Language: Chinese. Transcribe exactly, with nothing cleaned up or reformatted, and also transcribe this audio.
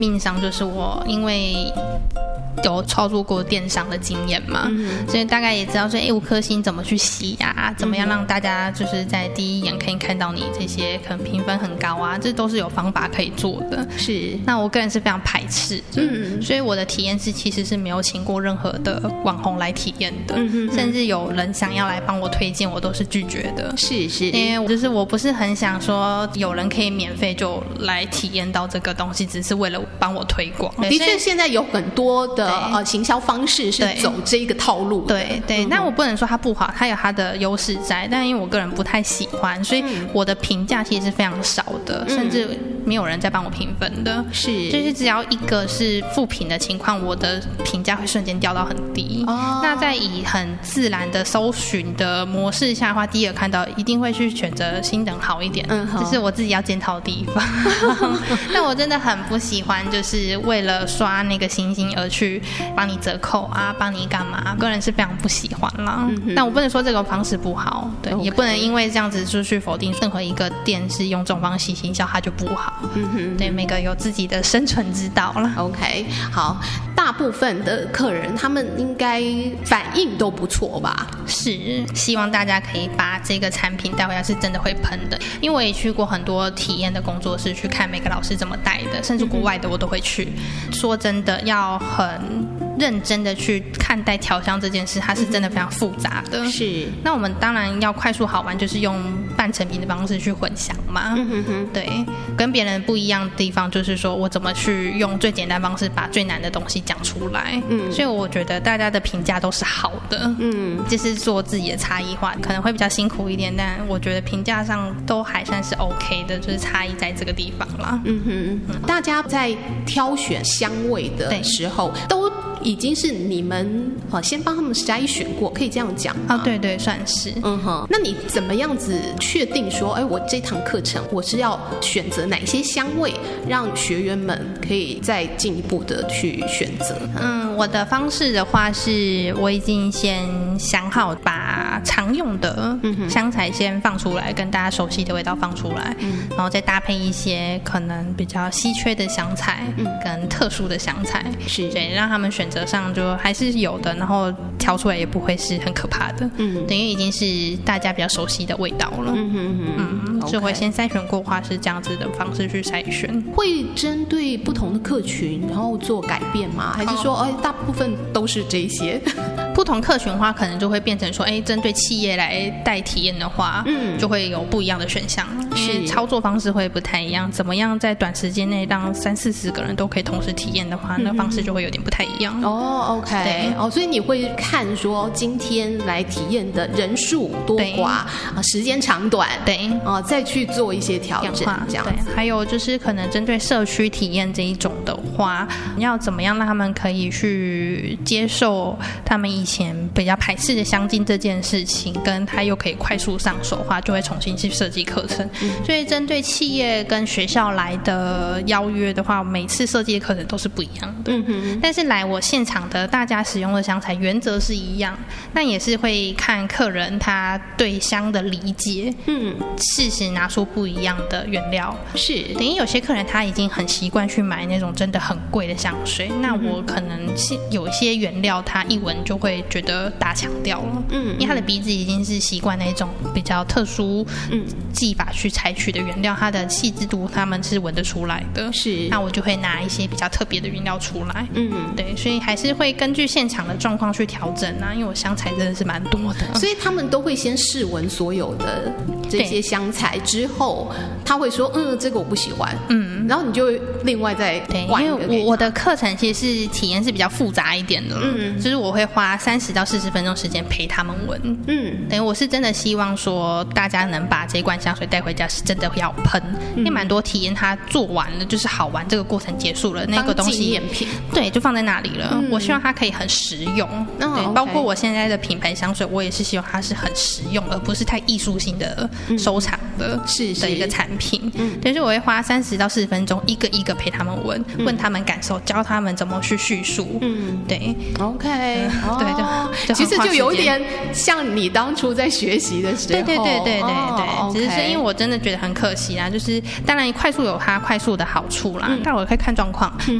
命上就是我因为有操作过电商的经验嘛，嗯、所以大概也知道说，哎，五颗星怎么去洗啊？怎么样让大家就是在第一眼可以看到你这些可能评分很高啊？这都是有方法可以做的。 是， 那我个人是非常排斥的，嗯、所以我的体验是其实是没有请过任何的网红来体验的，嗯、甚至有人想要来帮我推荐，我都是拒绝的。 是是， 因为就是我不是很想说有人可以免费就来体验到这个东西，只是为了帮我推广。 的确，现在有很多的呃行销方式是走这个套路的。 对对，但、嗯、我不能说它不好，它有它的优势在，但因为我个人不太喜欢，所以我的评价其实是非常少的，嗯、甚至没有人在帮我评分的。 是， 就是只要一个是负评的情况，我的评价会瞬间掉到很低。哦，那在以很自然的搜寻的模式下的话，第一个看到一定会去选择星等好一点，嗯，这是我自己要检讨的地方。但我真的很不喜欢，就是为了刷那个星星而去帮你折扣啊，帮你干嘛？个人是非常不喜欢啦。嗯、但我不能说这个方式不好，对， okay. 也不能因为这样子就去否定任何一个店是用这种方式行销它就不好。嗯哼，对，每个有自己的生存之道了。 OK， 好，大部分的客人他们应该反应都不错吧？ 是，希望大家可以把这个产品带回来是真的会喷的，因为我也去过很多体验的工作室去看每个老师怎么带的，甚至国外的我都会去。嗯、说真的，要很认真的去看待调香这件事，它是真的非常复杂的。 是， 那我们当然要快速好玩，就是用半成品的方式去混香嘛。嗯哼哼，对，跟别人不一样的地方就是说我怎么去用最简单方式把最难的东西讲出来。嗯，所以我觉得大家的评价都是好的。嗯，就是做自己的差异化，可能会比较辛苦一点，但我觉得评价上都还算是 OK 的，就是差异在这个地方啦。 嗯哼，嗯，大家在挑选香味的时候都已经是你们呃先帮他们筛选过，可以这样讲吗？ 啊、哦，对对，算是。 嗯哼，那你怎么样子确定说，哎，我这堂课程我是要选择哪些香味，让学员们可以再进一步的去选择？ 嗯，我的方式的话是，我已经先想好把常用的香材先放出来，跟大家熟悉的味道放出来，嗯、然后再搭配一些可能比较稀缺的香材，嗯、跟特殊的香材， 是对，让他们选择上就还是有的，然后调出来也不会是很可怕的，嗯，等于已经是大家比较熟悉的味道了，嗯哼哼，嗯，所以会先筛选过的话是这样子的方式去筛选。 会针对不同的客群然后做改变吗？还是说，哎、哦，大部分都是这些？ 不同客群的话，可能就会变成说，哎，针对企业来带体验的话，嗯，就会有不一样的选项，因为操作方式会不太一样。怎么样在短时间内让三四十个人都可以同时体验的话，嗯、那方式就会有点不太一样。 哦 ，OK， 对，哦，所以你会看说今天来体验的人数多寡啊，时间长短， 对， 啊，再去做一些调整，这样子。 对，还有就是可能针对社区体验这一种的话，要怎么样让他们可以去接受他们以前比较排斥的香精这件事情，跟他又可以快速上手的话，就会重新去设计课程。嗯、所以针对企业跟学校来的邀约的话，每次设计的课程都是不一样的。嗯哼，但是来我现场的大家使用的香材原则是一样，但也是会看客人他对香的理解，嗯，适时拿出不一样的原料。是，等于有些客人他已经很习惯去买那种真的很贵的香水，那我可能有一些原料他一闻就会觉得打强调了，嗯，因为他的鼻子已经是习惯那种比较特殊技法去采取的原料，它的细致度他们是闻得出来的。是，那我就会拿一些比较特别的原料出来。嗯，对，所以还是会根据现场的状况去调整啊，因为我香材真的是蛮多的， 所以他们都会先试闻所有的这些香材之后，他会说，嗯，这个我不喜欢，嗯，然后你就另外再换一个。 对，因为我我的课程其实是体验是比较复杂一点的，嗯，就是我会花三十到四十分钟时间陪他们闻，嗯，等于我是真的希望说大家能把这罐香水带回家，是真的要喷，嗯、因为蛮多体验他做完了就是好玩，这个过程结束了，那个东西纪念品， 对，就放在那里了。嗯、我希望它可以很实用，哦、对， okay. 包括我现在的品牌香水，我也是希望它是很实用，而不是太艺术性的收藏。 的是是的一个产品。 嗯， 但是我会花三十到四十分钟，一个一个陪他们问，嗯、问他们感受，教他们怎么去叙述。嗯，对 ，OK，、 呃、对，就, 就其实就有点像你当初在学习的时候。 对对对对对对， 哦、 只是是因为我真的觉得很可惜啦，就是当然快速有它快速的好处啦，嗯、但我可以看状况。嗯